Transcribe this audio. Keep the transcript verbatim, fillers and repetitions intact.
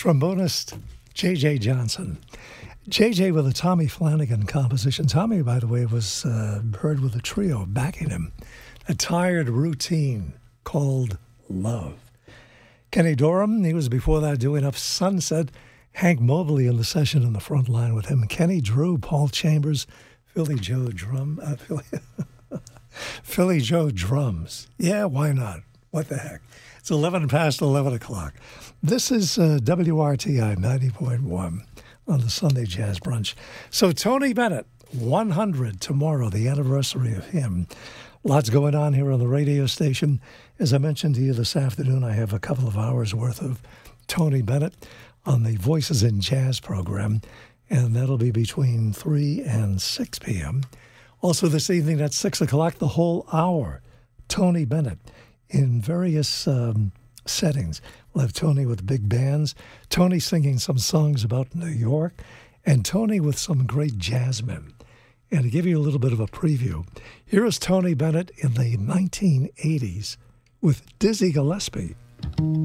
trombonist J J Johnson. J J with a Tommy Flanagan composition. Tommy, by the way, was uh, heard with a trio backing him. A tired routine called Love. Kenny Dorham, he was before that doing Up Sunset. Hank Mobley in the session in the front line with him. Kenny Drew, Paul Chambers, Philly Joe Drum. Uh, Philly, Philly Joe Drums. Yeah, why not? What the heck? It's eleven past eleven o'clock. This is uh, W R T I ninety point one on the Sunday Jazz Brunch. So Tony Bennett, one hundred tomorrow, the anniversary of him. Lots going on here on the radio station. As I mentioned to you this afternoon, I have a couple of hours worth of Tony Bennett on the Voices in Jazz program, and that'll be between three and six p.m. Also this evening at six o'clock, the whole hour, Tony Bennett in various um, settings. We'll have Tony with big bands, Tony singing some songs about New York, and Tony with some great jazzmen. And to give you a little bit of a preview, here is Tony Bennett in the nineteen eighties with Dizzy Gillespie.